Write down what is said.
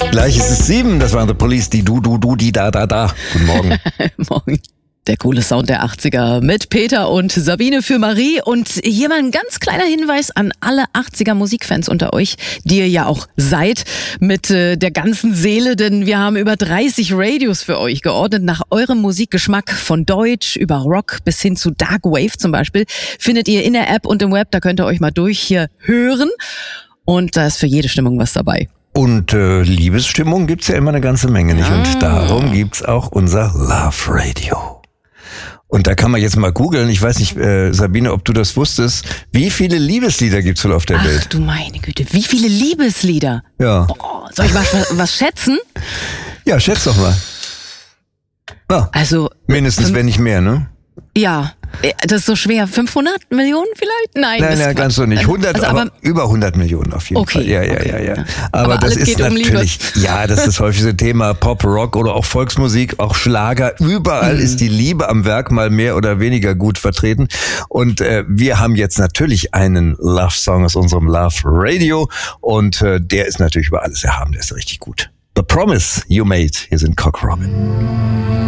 Gleich ist es 7, das waren The Police, die die da. Guten Morgen. Morgen. Der coole Sound der 80er mit Peter und Sabine für Marie. Und hier mal ein ganz kleiner Hinweis an alle 80er Musikfans unter euch, die ihr ja auch seid, mit der ganzen Seele, denn wir haben über 30 Radios für euch geordnet nach eurem Musikgeschmack, von Deutsch über Rock bis hin zu Dark Wave zum Beispiel, findet ihr in der App und im Web, da könnt ihr euch mal durch hier hören und da ist für jede Stimmung was dabei. Und Liebesstimmung gibt's ja immer eine ganze Menge, nicht? Und darum gibt's auch unser Love Radio. Und da kann man jetzt mal googeln, ich weiß nicht, Sabine, ob du das wusstest, wie viele Liebeslieder gibt's wohl auf der Welt? Ach du meine Güte, wie viele Liebeslieder? Ja. Boah, soll ich was schätzen? Ja, schätz doch mal. Ja, Also mindestens, wenn nicht mehr, ne? ja, das ist so schwer. 500 Millionen vielleicht? Nein, ganz so nicht. 100, also, aber über 100 Millionen auf jeden Fall. Ja. Aber das ist natürlich, das ist das häufigste Thema, Pop, Rock oder auch Volksmusik, auch Schlager. Überall ist die Liebe am Werk mal mehr oder weniger gut vertreten. Und wir haben jetzt natürlich einen Love-Song aus unserem Love Radio. Und der ist natürlich über alles erhaben, der ist richtig gut. The Promise You Made. Hier sind Cock Robin.